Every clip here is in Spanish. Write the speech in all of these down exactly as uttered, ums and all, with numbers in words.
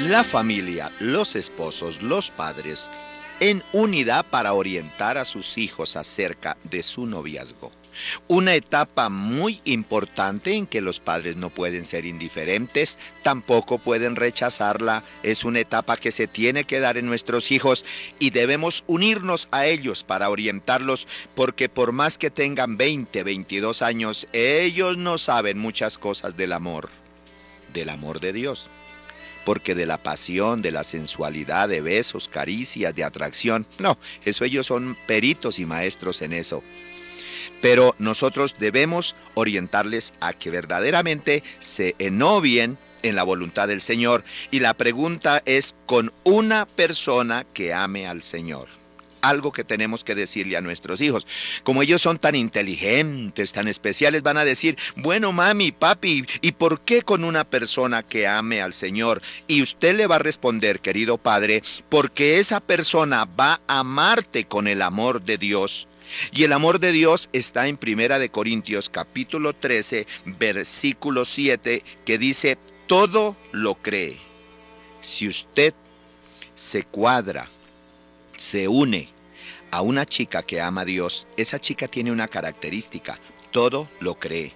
La familia, los esposos, los padres, en unidad para orientar a sus hijos acerca de su noviazgo. Una etapa muy importante en que los padres no pueden ser indiferentes, tampoco pueden rechazarla. Es una etapa que se tiene que dar en nuestros hijos y debemos unirnos a ellos para orientarlos, porque por más que tengan veinte, veintidós años, ellos no saben muchas cosas del amor, del amor de Dios. Porque de la pasión, de la sensualidad, de besos, caricias, de atracción, no, eso ellos son peritos y maestros en eso. Pero nosotros debemos orientarles a que verdaderamente se enovien en la voluntad del Señor. Y la pregunta es con una persona que ame al Señor. Algo que tenemos que decirle a nuestros hijos. Como ellos son tan inteligentes, tan especiales, van a decir, bueno, mami, papi, ¿y por qué con una persona que ame al Señor? Y usted le va a responder, querido padre, porque esa persona va a amarte con el amor de Dios. Y el amor de Dios está en Primera de Corintios capítulo trece, versículo siete, que dice, todo lo cree. Si usted se cuadra, se une a una chica que ama a Dios, esa chica tiene una característica, todo lo cree.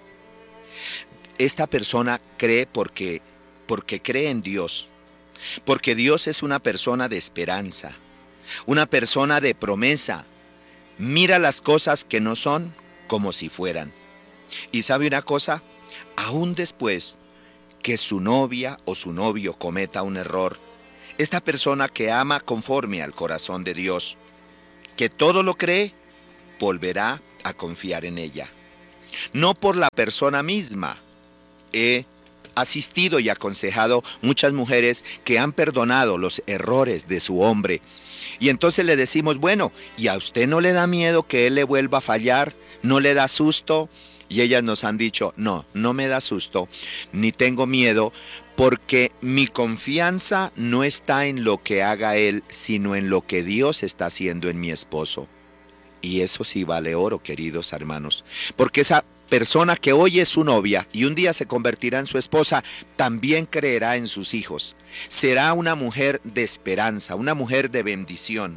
Esta persona cree porque, porque cree en Dios, porque Dios es una persona de esperanza, una persona de promesa. Mira las cosas que no son como si fueran. Y sabe una cosa, aún después que su novia o su novio cometa un error, esta persona que ama conforme al corazón de Dios, que todo lo cree, volverá a confiar en ella. No por la persona misma. He asistido y aconsejado muchas mujeres que han perdonado los errores de su hombre. Y entonces le decimos, bueno, ¿y a usted no le da miedo que él le vuelva a fallar? ¿No le da susto? Y ellas nos han dicho, no, no me da susto, ni tengo miedo, porque mi confianza no está en lo que haga él, sino en lo que Dios está haciendo en mi esposo. Y eso sí vale oro, queridos hermanos, porque esa persona que hoy es su novia y un día se convertirá en su esposa, también creerá en sus hijos. Será una mujer de esperanza, una mujer de bendición.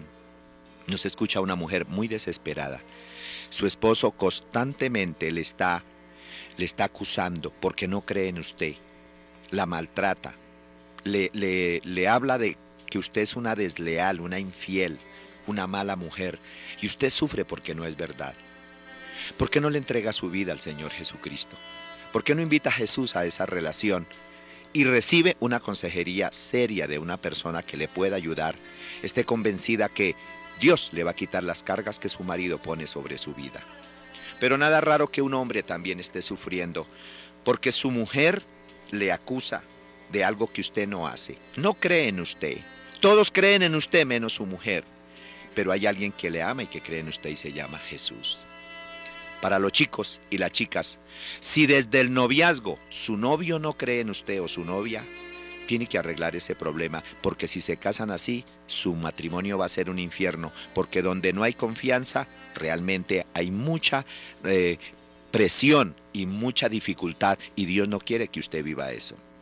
Nos escucha una mujer muy desesperada. Su esposo constantemente le está, le está acusando porque no cree en usted. La maltrata. Le, le, le habla de que usted es una desleal, una infiel, una mala mujer. Y usted sufre porque no es verdad. ¿Por qué no le entrega su vida al Señor Jesucristo? ¿Por qué no invita a Jesús a esa relación y recibe una consejería seria de una persona que le pueda ayudar? Esté convencida que Dios le va a quitar las cargas que su marido pone sobre su vida. Pero nada raro que un hombre también esté sufriendo porque su mujer le acusa de algo que usted no hace. No cree en usted. Todos creen en usted menos su mujer. Pero hay alguien que le ama y que cree en usted y se llama Jesús. Para los chicos y las chicas, si desde el noviazgo su novio no cree en usted o su novia, tiene que arreglar ese problema, porque si se casan así, su matrimonio va a ser un infierno, porque donde no hay confianza, realmente hay mucha eh, presión y mucha dificultad, y Dios no quiere que usted viva eso.